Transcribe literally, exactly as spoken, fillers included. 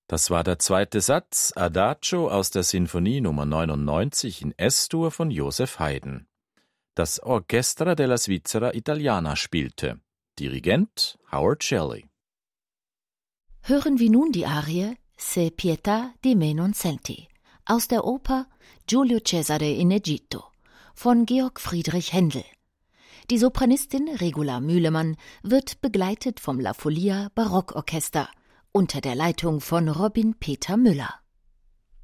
Das war der zweite Satz, Adagio aus der Sinfonie Nummer neunundneunzig in S-Dur von Joseph Haydn. Das Orchestra della Svizzera Italiana spielte. Dirigent Howard Shelley. Hören wir nun die Arie Se pietà di me non senti aus der Oper Giulio Cesare in Egitto von Georg Friedrich Händel. Die Sopranistin Regula Mühlemann wird begleitet vom La Folia Barockorchester unter der Leitung von Robin Peter Müller.